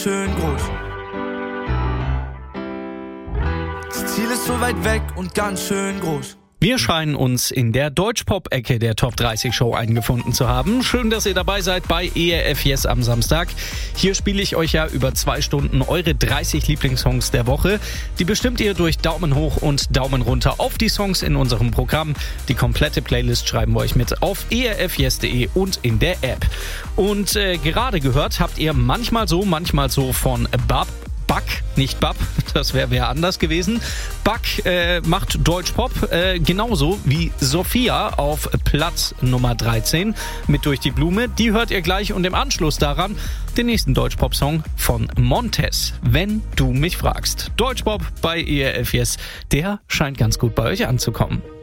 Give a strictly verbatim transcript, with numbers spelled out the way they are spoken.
schön groß. Das Ziel ist so weit weg und ganz schön groß. Wir scheinen uns in der Deutschpop-Ecke der Top dreißig Show eingefunden zu haben. Schön, dass ihr dabei seid bei E R F Yes am Samstag. Hier spiele ich euch ja über zwei Stunden eure dreißig Lieblingssongs der Woche. Die bestimmt ihr durch Daumen hoch und Daumen runter auf die Songs in unserem Programm. Die komplette Playlist schreiben wir euch mit auf e r f yes punkt de und in der App. Und äh, gerade gehört habt ihr manchmal so, manchmal so von Bab. Buck, nicht Bab, das wäre wer anders gewesen. Buck äh, macht Deutschpop, äh, genauso wie Sophia auf Platz Nummer dreizehn mit Durch die Blume. Die hört ihr gleich und im Anschluss daran den nächsten Deutschpop-Song von Montez, Wenn du mich fragst. Deutschpop bei E R F Yes, der scheint ganz gut bei euch anzukommen.